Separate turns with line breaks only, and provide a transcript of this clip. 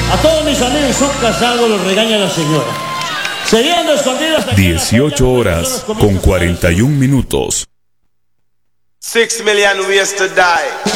A todos mis amigos que son casados los regaña la señora. Siguiendo escondidos hasta
18 horas con 41 minutos.
6 million ways to die.